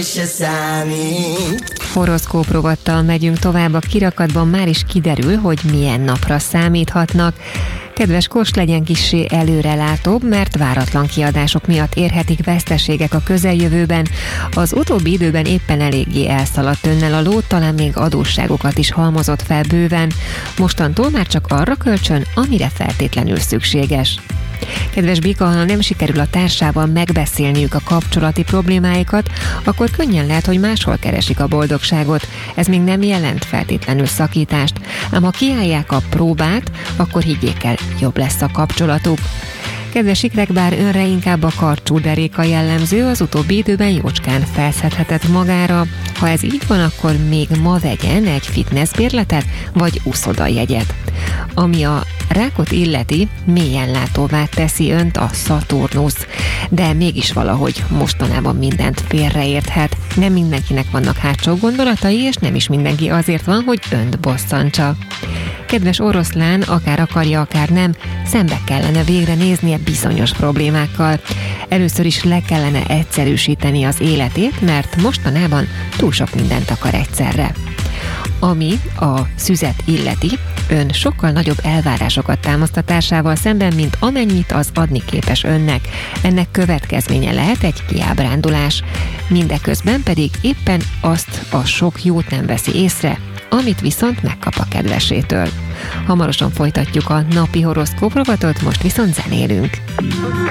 Horoszkóp rovattal megyünk tovább, a kirakatban már is kiderül, hogy milyen napra számíthatnak. Kedves Kos, legyen kissé előrelátóbb, mert váratlan kiadások miatt érhetik veszteségek a közeljövőben. Az utóbbi időben éppen eléggé elszaladt önnel a ló, talán még adósságokat is halmozott fel bőven. Mostantól már csak arra kölcsön, amire feltétlenül szükséges. Kedves Bika, ha nem sikerül a társával megbeszélniük a kapcsolati problémáikat, akkor könnyen lehet, hogy máshol keresik a boldogságot. Ez még nem jelent feltétlenül szakítást, ám ha kiállják a próbát, akkor higgyék el, jobb lesz a kapcsolatuk. Kedves ikrek, bár önre inkább a karcsú deréka jellemző, az utóbbi időben jócskán felszedhetett magára. Ha ez így van, akkor még ma vegyen egy fitnessbérletet vagy úszodajegyet. Ami a rákot illeti, mélyen látóvá teszi önt a Szaturnusz, de mégis valahogy mostanában mindent félreérthet. Nem mindenkinek vannak hátsó gondolatai, és nem is mindenki azért van, hogy önt bosszantsa. Kedves oroszlán, akár akarja, akár nem, szembe kellene végre néznie bizonyos problémákkal. Először is le kellene egyszerűsíteni az életét, mert mostanában túl sok mindent akar egyszerre. Ami a szüzet illeti, ön sokkal nagyobb elvárásokat támaszt a társával szemben, mint amennyit az adni képes önnek. Ennek következménye lehet egy kiábrándulás. Mindeközben pedig éppen azt a sok jót nem veszi észre, amit viszont megkap a kedvesétől. Hamarosan folytatjuk a napi horoszkóp rovatot, most viszont zenélünk.